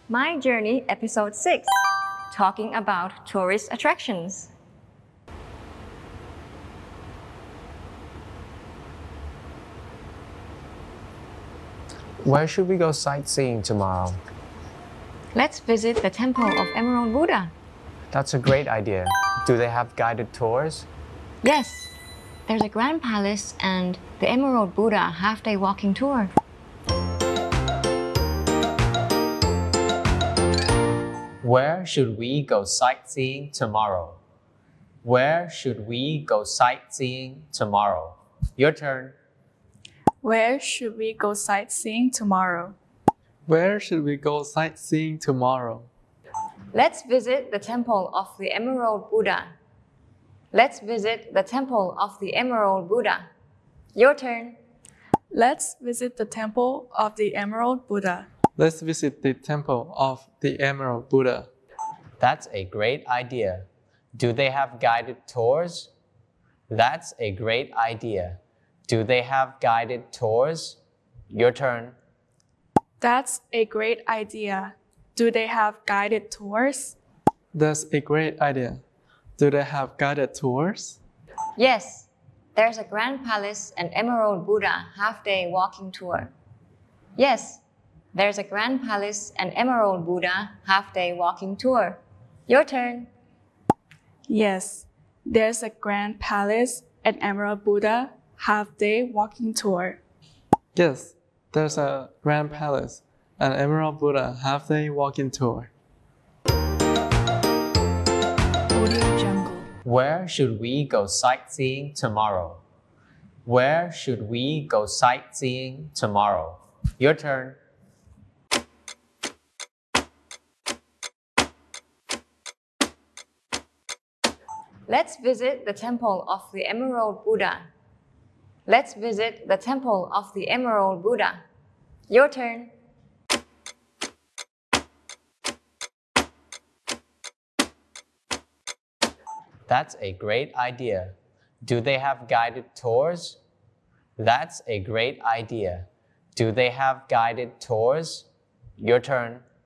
My Journey Episode 6, talking about tourist attractions. Where should we go sightseeing tomorrow? Let's visit the Temple of Emerald Buddha. That's a great idea. Do they have guided tours? Yes, there's a Grand Palace and the Emerald Buddha half-day walking tour. Where should we go sightseeing tomorrow? Where should we go sightseeing tomorrow? Your turn. Where should we go sightseeing tomorrow? Where should we go sightseeing tomorrow? Let's visit the Temple of the Emerald Buddha. Let's visit the Temple of the Emerald Buddha. Your turn. Let's visit the Temple of the Emerald Buddha. Let's visit the Temple of the Emerald Buddha. That's a great idea. Do they have guided tours? That's a great idea. Do they have guided tours? Your turn. That's a great idea. Do they have guided tours? That's a great idea. Do they have guided tours? Yes, there's a Grand Palace and Emerald Buddha half-day walking tour. Yes, there's a Grand Palace and Emerald Buddha half-day walking tour. Your turn. Yes, there's a Grand Palace and Emerald Buddha half-day walking tour. Yes, there's a Grand Palace and Emerald Buddha half-day walking tour. Audio Jungle. Where should we go sightseeing tomorrow? Where should we go sightseeing tomorrow? Your turn. Let's visit the Temple of the Emerald Buddha. Let's visit the Temple of the Emerald Buddha. Your turn. That's a great idea. Do they have guided tours? That's a great idea. Do they have guided tours? Your turn.